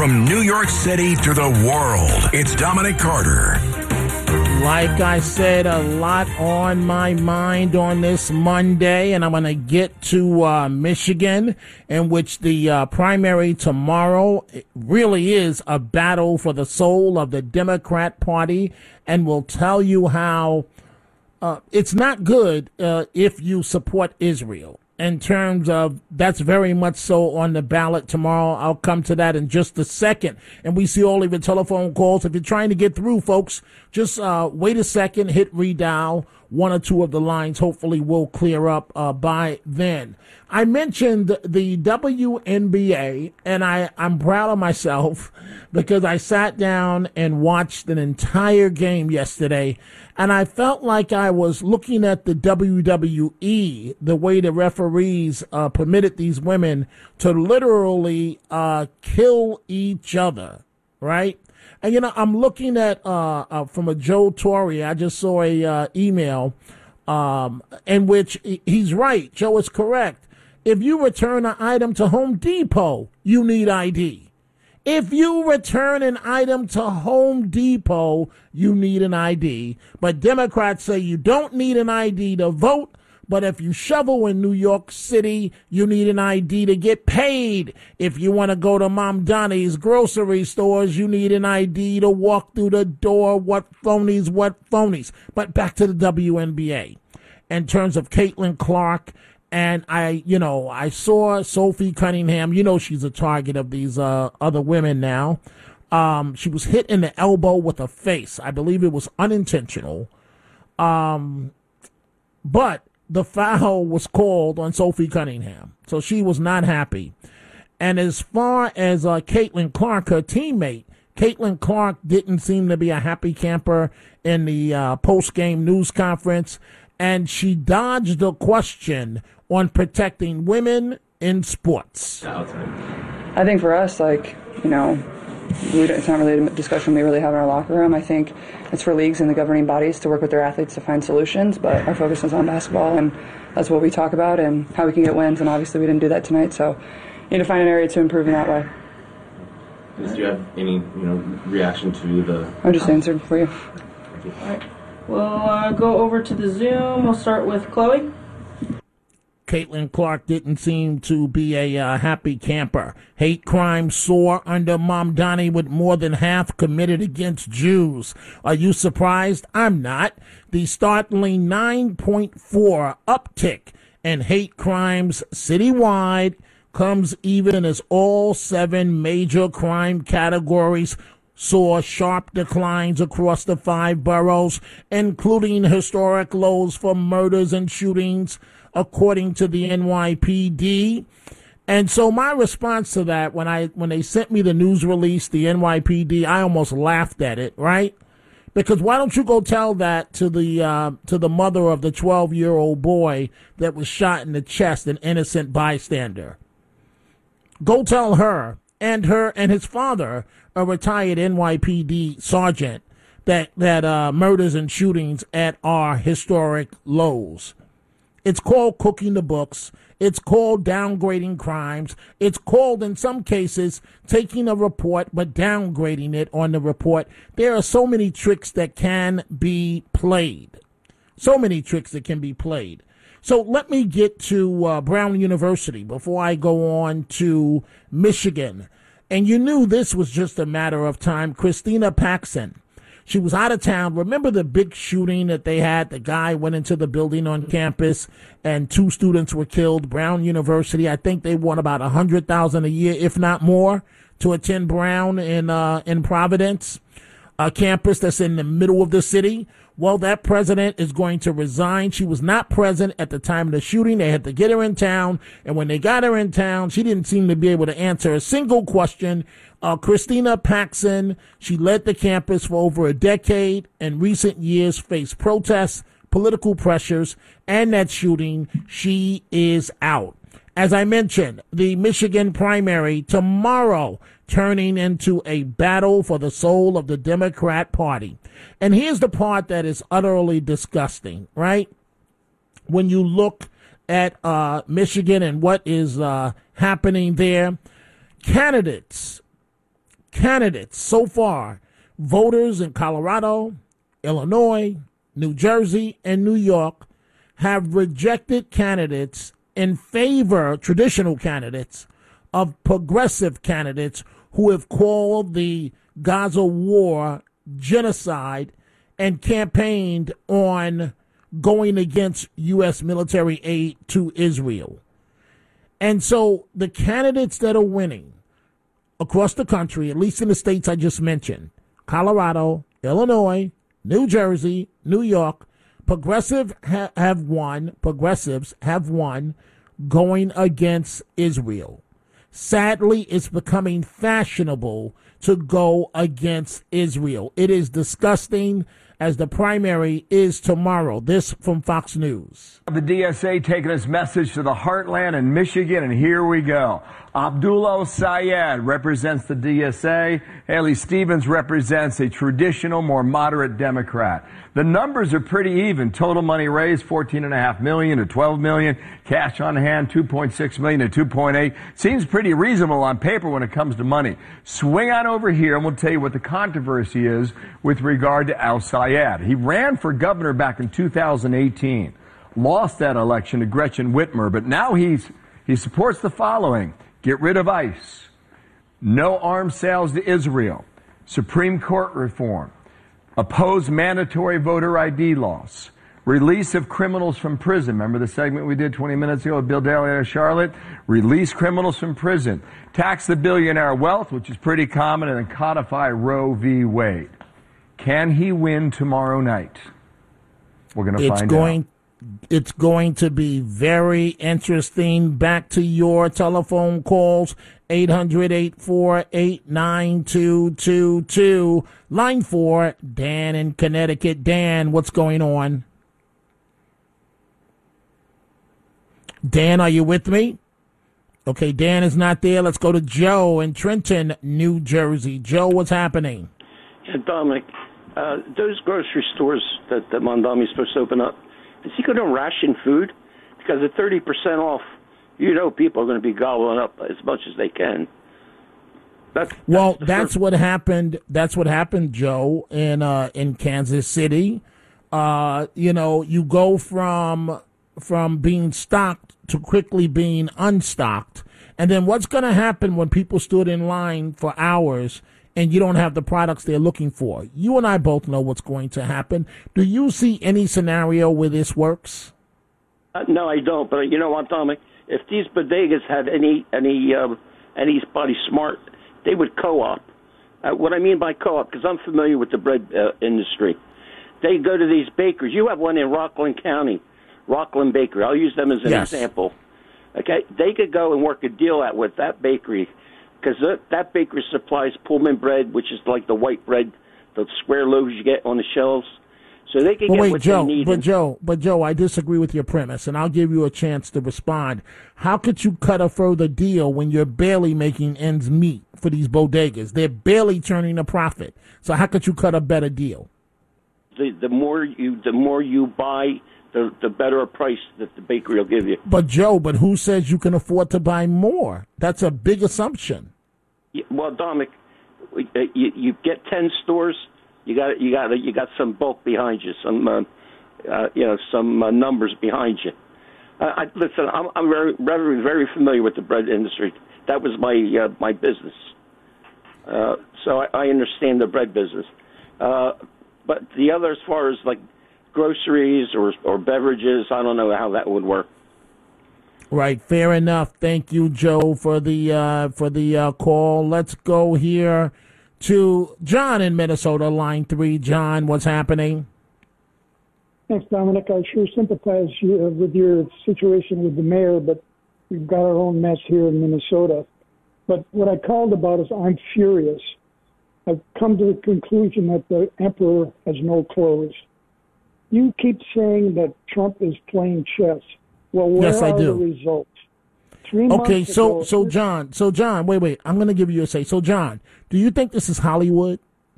From New York City to the world, it's Dominic Carter. Like I said, a lot on my mind on this Monday, and I'm going to get to Michigan, in which the primary tomorrow really is a battle for the soul of the Democrat Party, and we'll tell you how it's not good if you support Israel. In terms of that's very much so on the ballot tomorrow. I'll come to that in just a second. And we see all of your telephone calls. If you're trying to get through, folks, just wait a second, hit redial. One or two of the lines hopefully will clear up by then. I mentioned the WNBA, and I'm proud of myself because I sat down and watched an entire game yesterday, and I felt like I was looking at the WWE, the way the referees permitted these women to literally kill each other, right? And, you know, I'm looking at from a Joe Torre. I just saw a email in which he's right. Joe is correct. If you return an item to Home Depot, you need ID. If you return an item to Home Depot, you need an ID. But Democrats say you don't need an ID to vote. But if you shovel in New York City, you need an ID to get paid. If you want to go to Mom Donnie's grocery stores, you need an ID to walk through the door. What phonies, what phonies. But back to the WNBA. In terms of Caitlin Clark, and I saw Sophie Cunningham. You know she's a target of these other women now. She was hit in the elbow with a face. I believe it was unintentional. But the foul was called on Sophie Cunningham, so she was not happy. And as far as Caitlin Clark, her teammate, Caitlin Clark didn't seem to be a happy camper in the post-game news conference, and she dodged a question on protecting women in sports. I think for us, it's not really a discussion we really have in our locker room. I think it's for leagues and the governing bodies to work with their athletes to find solutions, but our focus is on basketball, and that's what we talk about and how we can get wins, and obviously we didn't do that tonight, so we need to find an area to improve in that way. Do you have any, reaction to the... I just answered for you. Thank you. All right. We'll go over to the Zoom. We'll start with Chloe. Caitlin Clark didn't seem to be a happy camper. Hate crime soar under Mamdani with more than half committed against Jews. Are you surprised? I'm not. The startling 9.4 uptick in hate crimes citywide comes even as all 7 major crime categories saw sharp declines across the 5 boroughs, including historic lows for murders and shootings, according to the NYPD. And so my response to that, when they sent me the news release, the NYPD, I almost laughed at it, right? Because why don't you go tell that to the mother of the 12-year-old boy that was shot in the chest, an innocent bystander? Go tell her and his father, a retired NYPD sergeant, that murders and shootings are historic lows. It's called cooking the books. It's called downgrading crimes. It's called, in some cases, taking a report but downgrading it on the report. There are so many tricks that can be played. So many tricks that can be played. So let me get to Brown University before I go on to Michigan. And you knew this was just a matter of time. Christina Paxson. She was out of town. Remember the big shooting that they had? The guy went into the building on campus and 2 students were killed. Brown University, I think they won about $100,000 a year, if not more, to attend Brown in Providence, a campus that's in the middle of the city. Well, that president is going to resign. She was not present at the time of the shooting. They had to get her in town. And when they got her in town, she didn't seem to be able to answer a single question. Christina Paxson, she led the campus for over a decade. In recent years, faced protests, political pressures, and that shooting. She is out. As I mentioned, the Michigan primary tomorrow turning into a battle for the soul of the Democrat Party. And here's the part that is utterly disgusting, right? When you look at Michigan and what is happening there, candidates candidates so far, voters in Colorado, Illinois, New Jersey, and New York have rejected candidates in favor, traditional candidates, of progressive candidates who have called the Gaza war genocide and campaigned on going against U.S. military aid to Israel. And so the candidates that are winning across the country, at least in the states I just mentioned, Colorado, Illinois, New Jersey, New York, progressives have won going against Israel. Sadly, it's becoming fashionable to go against Israel. It is disgusting, as the primary is tomorrow. This from Fox News. The DSA taking its message to the heartland in Michigan, and here we go. Abdullah Syed represents the DSA. Haley Stevens represents a traditional, more moderate Democrat. The numbers are pretty even. Total money raised, $14.5 million to $12 million. Cash on hand, $2.6 million to $2.8. Seems pretty reasonable on paper when it comes to money. Swing on over here, and we'll tell you what the controversy is with regard to Al Syed. He ran for governor back in 2018. Lost that election to Gretchen Whitmer, but now he supports the following: get rid of ICE, no arms sales to Israel, Supreme Court reform, oppose mandatory voter ID laws, release of criminals from prison. Remember the segment we did 20 minutes ago with Bill Daley out of Charlotte? Release criminals from prison, tax the billionaire wealth, which is pretty common, and then codify Roe v. Wade. Can he win tomorrow night? We're going to find out. It's going to be very interesting. Back to your telephone calls, 800-848-9222. Line 4, Dan in Connecticut. Dan, what's going on? Dan, are you with me? Okay, Dan is not there. Let's go to Joe in Trenton, New Jersey. Joe, what's happening? Yeah, Dominic, those grocery stores that Mondami's supposed to open up, is he going to ration food? Because at 30% off, people are going to be gobbling up as much as they can. That's what happened. That's what happened, Joe, in Kansas City. You go from being stocked to quickly being unstocked. And then what's going to happen when people stood in line for hours and you don't have the products they're looking for? You and I both know what's going to happen. Do you see any scenario where this works? No, I don't. But you know what, Dominic? If these bodegas had anybody smart, they would co-op. What I mean by co-op, because I'm familiar with the bread industry, they go to these bakeries. You have one in Rockland County, Rockland Bakery. I'll use them as an example. Okay, they could go and work a deal out with that bakery, because that bakery supplies Pullman bread, which is like the white bread, the square loaves you get on the shelves. So they can get what they need. But Joe, I disagree with your premise, and I'll give you a chance to respond. How could you cut a further deal when you're barely making ends meet for these bodegas? They're barely turning a profit. So how could you cut a better deal? The more you buy, the better a price that the bakery will give you. But Joe, who says you can afford to buy more? That's a big assumption. Well, Dominic, you get 10 stores. You got some bulk behind you, some numbers behind you. Listen, I'm very, very, very familiar with the bread industry. That was my business, so I understand the bread business. But the other, as far as like groceries or beverages, I don't know how that would work. Right, fair enough. Thank you, Joe, for the call. Let's go here to John in Minnesota, line 3. John, what's happening? Thanks, Dominic. I sure sympathize with your situation with the mayor, but we've got our own mess here in Minnesota. But what I called about is I'm furious. I've come to the conclusion that the emperor has no clothes. You keep saying that Trump is playing chess. Well, where are the results? Okay, so John, wait. I'm going to give you a say. So, John, do you think this is Hollywood?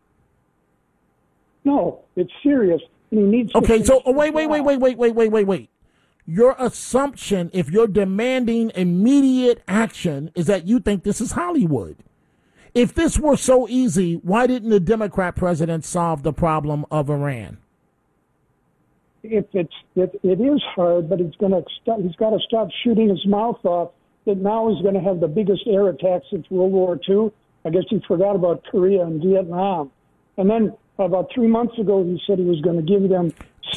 No, it's serious. And he needs. Okay, so wait. Your assumption, if you're demanding immediate action, is that you think this is Hollywood. If this were so easy, why didn't the Democrat president solve the problem of Iran? It is hard, but he's got to stop shooting his mouth off. That now he's going to have the biggest air attack since World War II. I guess he forgot about Korea and Vietnam. And then about 3 months ago, he said he was going to give them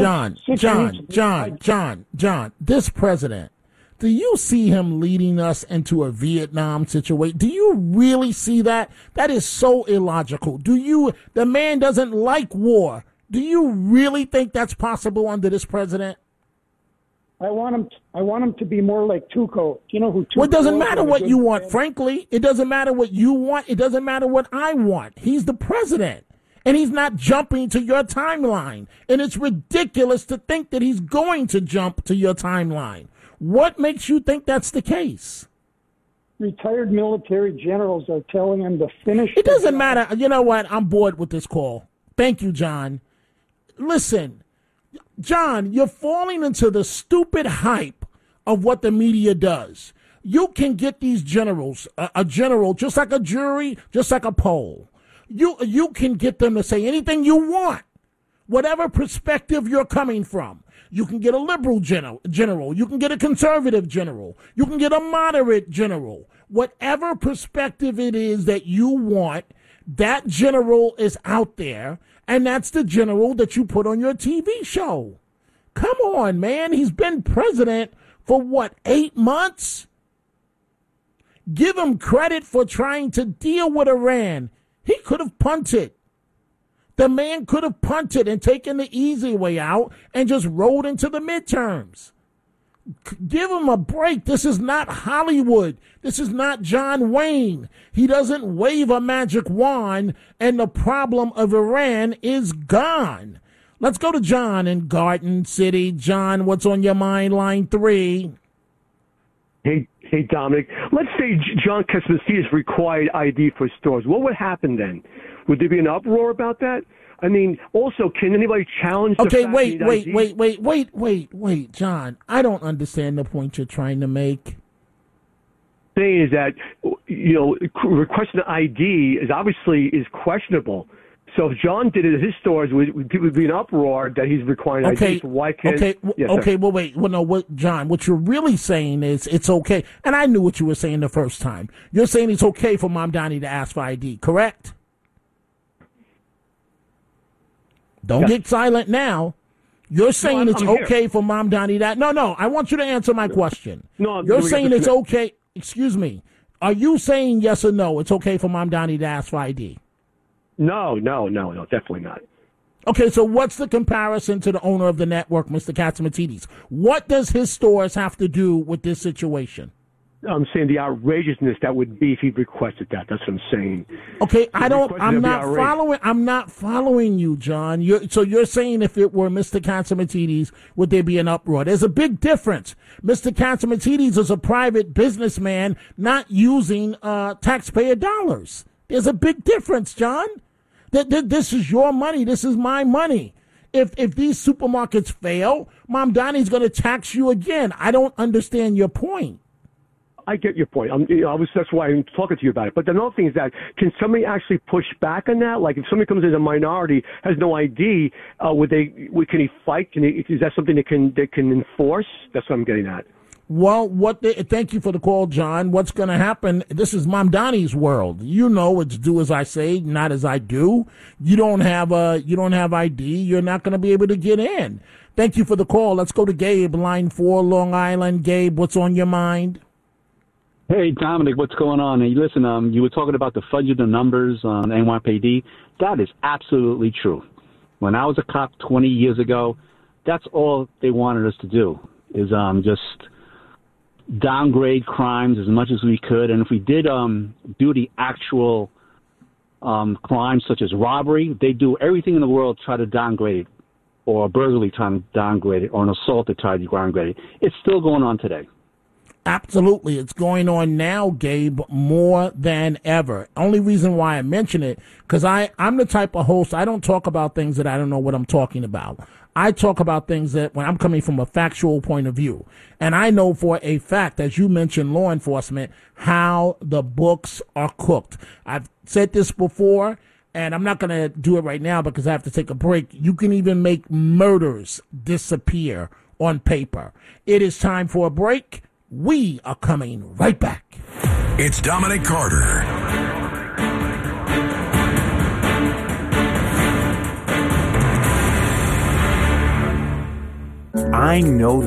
John, this president, do you see him leading us into a Vietnam situation? Do you really see that? That is so illogical. The man doesn't like war. Do you really think that's possible under this president? I want him to be more like Tuco. You know who Tuco is? Well, it doesn't matter what you want, frankly. It doesn't matter what you want. It doesn't matter what I want. He's the president, and he's not jumping to your timeline. And it's ridiculous to think that he's going to jump to your timeline. What makes you think that's the case? Retired military generals are telling him to finish. It doesn't matter. You know what? I'm bored with this call. Thank you, John. Listen. John, you're falling into the stupid hype of what the media does. You can get these generals, a general, just like a jury, just like a poll. You can get them to say anything you want, whatever perspective you're coming from. You can get a liberal general. You can get a conservative general. You can get a moderate general. Whatever perspective it is that you want, that general is out there. And that's the general that you put on your TV show. Come on, man. He's been president for 8 months? Give him credit for trying to deal with Iran. He could have punted. The man could have punted and taken the easy way out and just rolled into the midterms. Give him a break. This is not Hollywood. This is not John Wayne. He doesn't wave a magic wand and the problem of Iran is gone. Let's go to John in Garden City. John, what's on your mind? Line 3. Hey, Dominic. Let's say John Catsimatidis required ID for stores. What would happen then? Would there be an uproar about that? I mean, also, can anybody challenge the fact wait, John. I don't understand the point you're trying to make. Thing is that, requesting an ID is questionable. So if John did it at his stores, people would be an uproar that he's requiring ID. So why can't? John, what you're really saying is it's okay. And I knew what you were saying the first time. You're saying it's okay for Mamdani to ask for ID, correct? Don't get silent now. You're saying it's okay for Mamdani that. No, I want you to answer my question. No, you're saying it's okay. Excuse me. Are you saying yes or no? It's okay for Mamdani to ask for ID? No, definitely not. Okay, so what's the comparison to the owner of the network, Mr. Catsimatidis? What does his stores have to do with this situation? I'm saying the outrageousness that would be if he requested that. That's what I'm saying. Okay, I'm not following you, John. You're saying if it were Mr. Catsimatidis, would there be an uproar? There's a big difference. Mr. Catsimatidis is a private businessman not using taxpayer dollars. There's a big difference, John. This is your money. This is my money. If these supermarkets fail, Mamdani's going to tax you again. I don't understand your point. I get your point. That's why I'm talking to you about it. But another thing is that can somebody actually push back on that? Like if somebody comes in as a minority, has no ID, can he fight? Is that something they can enforce? That's what I'm getting at. Well, thank you for the call, John. What's going to happen? This is Mamdani's world. You know, it's do as I say, not as I do. You don't have ID. You're not going to be able to get in. Thank you for the call. Let's go to Gabe, line 4, Long Island. Gabe, what's on your mind? Hey, Dominic, what's going on? Hey, listen, you were talking about the fudging the numbers on NYPD. That is absolutely true. When I was a cop 20 years ago, that's all they wanted us to do is just downgrade crimes as much as we could. And if we did do the actual crimes such as robbery, they do everything in the world to try to downgrade it, or a burglary trying to downgrade it, or an assault to try to downgrade it. It's still going on today. Absolutely. It's going on now, Gabe, more than ever. Only reason why I mention it, because I'm the type of host, I don't talk about things that I don't know what I'm talking about. I talk about things that when I'm coming from a factual point of view. And I know for a fact, as you mentioned, law enforcement, how the books are cooked. I've said this before, and I'm not going to do it right now because I have to take a break. You can even make murders disappear on paper. It is time for a break. We are coming right back. It's Dominic Carter. I know